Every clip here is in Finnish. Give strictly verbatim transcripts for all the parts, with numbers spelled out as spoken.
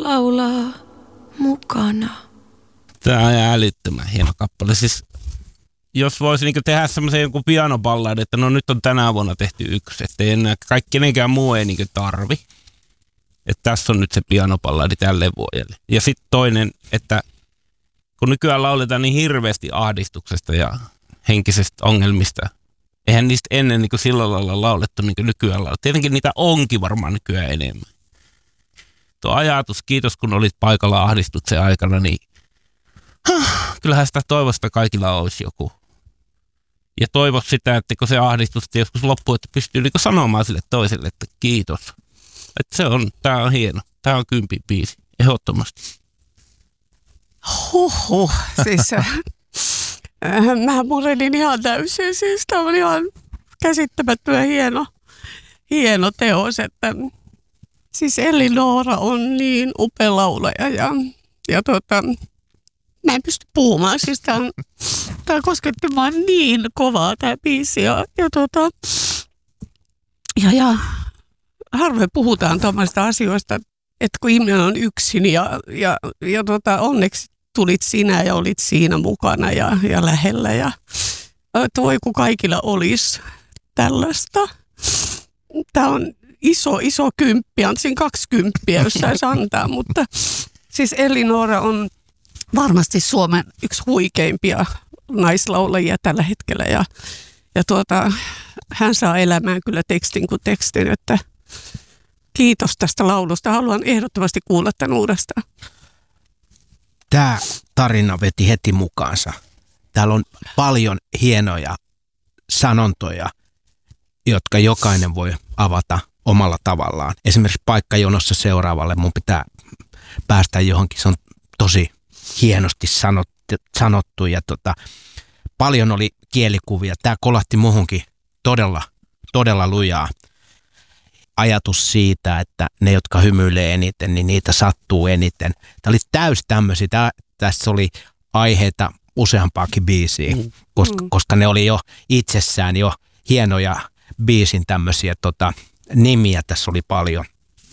laulaa mukana. Tämä on älyttömän hieno kappale. Siis, jos voisi niin tehdä semmoisen joku pianoballadin, että no nyt on tänä vuonna tehty yksi, että ei enää kaikki kenenkään muu ei niin tarvi. Että tässä on nyt se pianoballadi tälle vuodelle. Ja sitten toinen, että kun nykyään lauletaan niin hirveästi ahdistuksesta ja henkisestä ongelmista, eihän niistä ennen niin sillä lailla laulettu niin kuin nykyään laulettu. Tietenkin niitä onkin varmaan nykyään enemmän. Tuo ajatus, kiitos kun olit paikalla ahdistuksen aikana, niin kyllähän sitä toivosta kaikilla olisi joku. Ja toivo sitä, että kun se ahdistus joskus loppuu, että pystyy niin sanomaan sille toiselle, että kiitos. Että se on, tää on hieno. Tää on kympi biisi, ehdottomasti. Huhhuh, siis äh, mä murenin ihan täysin, siis tää on ihan käsittämättömän hieno, hieno teos, että siis Elli-Noora on niin upea laulaja ja, ja tota, mä en pysty puhumaan, siis tää, on, tää kosketti vaan niin kovaa tää biisi ja, ja tota, ja ja harvoin puhutaan tuommoista asioista, että kun ihminen on yksin ja, ja, ja tota, onneksi tulit sinä ja olit siinä mukana ja, ja lähellä. Ja toi kun kaikilla olisi tällaista. Tämä on iso, iso kymppi, antaisin kaksi kymppiä, jos saisi antaa, mutta siis Elli-Noora on varmasti Suomen yksi huikeimpia naislaulajia tällä hetkellä ja, ja tuota, hän saa elämään kyllä tekstin kuin tekstin, että kiitos tästä laulusta. Haluan ehdottomasti kuulla tämän uudestaan. Tämä tarina veti heti mukaansa. Täällä on paljon hienoja sanontoja, jotka jokainen voi avata omalla tavallaan. Esimerkiksi paikkajonossa seuraavalle mun pitää päästä johonkin. Se on tosi hienosti sanottu, sanottu ja tota, paljon oli kielikuvia. Tämä kolahti muhunkin todella, todella lujaa. Ajatus siitä, että ne, jotka hymyilee eniten, niin niitä sattuu eniten. Tämä oli täys tämmöisiä. Tää, tässä oli aiheita useampaakin biisiä, mm. koska, koska ne oli jo itsessään jo hienoja biisin tämmöisiä tota, nimiä. Tässä oli paljon.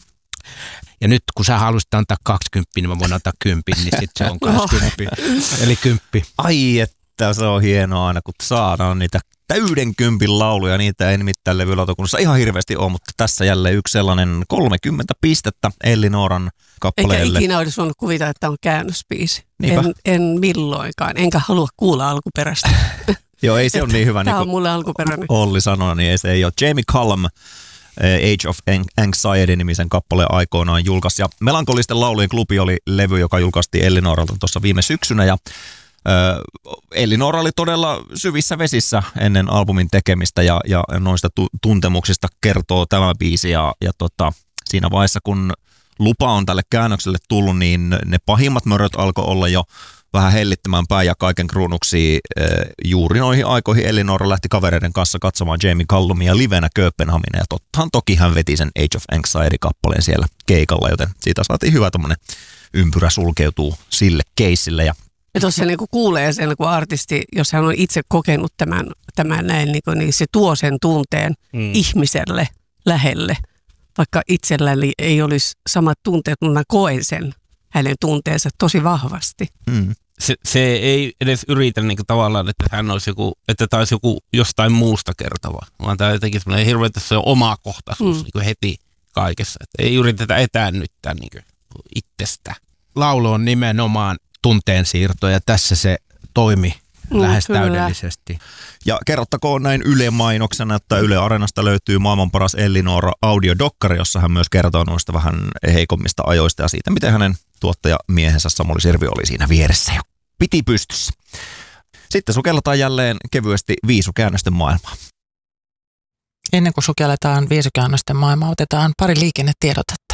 Ja nyt kun sä haluaisit antaa kaksikymmentä, niin mä voin antaa kympin, niin sitten se on kaksikymmentä. Eli kymppi. Ai että se on hienoa aina, kun saadaan niitä täyden kympin lauluja, niitä ei nimittäin levylautakunnassa ihan hirveästi ole, mutta tässä jälleen yksi sellainen kolmekymmentä pistettä Elli-Nooran kappaleelle. Eikä ikinä olisi voinut kuvita, että on käännösbiisi. En, en milloinkaan, enkä halua kuulla alkuperäistä. Joo, ei se ole niin hyvä. Tämä niin on mulle alkuperäinen. Olli sanoi, niin ei se ei ole. Jamie Cullum, Age of Anxiety-nimisen kappaleen aikoinaan julkaisi. Ja Melankolisten laulujen klubi oli levy, joka julkaistiin Elli-Nooralta tuossa viime syksynä. Ja Elli-Noora oli todella syvissä vesissä ennen albumin tekemistä ja, ja noista tu- tuntemuksista kertoo tämä biisi. Ja, ja tota, siinä vaiheessa, kun lupa on tälle käännökselle tullut, niin ne pahimmat möröt alkoi olla jo vähän hellittämään päin ja kaiken kruunuksi e, juuri noihin aikoihin Elli-Noora lähti kavereiden kanssa katsomaan Jamie Cullumia livenä Kööpenhamina. Ja tottahan toki hän veti sen Age of Anxiety-kappaleen siellä keikalla, joten siitä saatiin hyvä tommonen ympyrä sulkeutuu sille keissille. Ja Ja tosiaan niin kuulee sen, kun artisti, jos hän on itse kokenut tämän, tämän näin, niin, niin se tuo sen tunteen mm. ihmiselle lähelle. Vaikka itselläni ei olisi samat tunteet, mutta mä koen sen hänen tunteensa tosi vahvasti. Mm. Se, se ei edes yritä niin kuin tavallaan, että hän olisi joku, että tämä olisi joku jostain muusta kertova, vaan tämä jotenkin semmoinen hirveä, se on omakohtaisuus mm. niin kuin heti kaikessa. Että ei yritetä etäännyttää niin kuin itsestä. Laulu on nimenomaan tunteensiirto ja tässä se toimi mm, lähes kyllä. täydellisesti. Ja kerrottakoon näin Yle-mainoksena, että Yle Areenasta löytyy maailman paras Elli-Noora audiodokkari, jossa hän myös kertoo noista vähän heikommista ajoista ja siitä, miten hänen tuottajamiehensä Samuli Sirvi oli siinä vieressä ja piti pystyssä. Sitten sukelletaan jälleen kevyesti viisukäännösten maailmaan. Ennen kuin sukelletaan viisukäännösten maailmaan, otetaan pari liikennetiedotetta.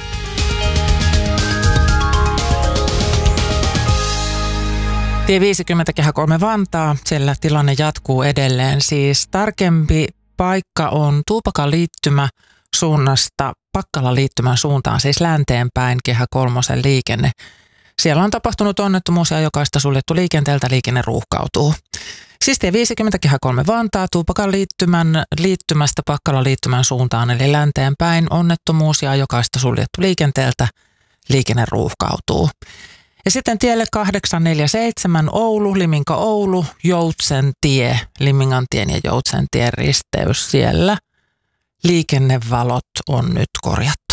Tie viisikymmentä kehä kolme Vantaa, siellä tilanne jatkuu edelleen. Siis tarkempi paikka on Tuupakan liittymä suunnasta Pakkalan liittymän suuntaan, siis länteen päin kehä kolmosen liikenne. Siellä on tapahtunut onnettomuus ja jokaista suljettu liikenteeltä, liikenne ruuhkautuu. Siis tie viisikymmentä kehä kolme Vantaa, Tuupakan liittymän, liittymästä Pakkalan liittymän suuntaan eli länteen päin onnettomuus ja jokaista suljettu liikenteeltä, liikenne ruuhkautuu. Ja sitten tielle kahdeksan neljä seitsemän Oulu, Liminka Oulu, Joutsentie, Limingantien ja Joutsentien risteys siellä. Liikennevalot on nyt korjattu.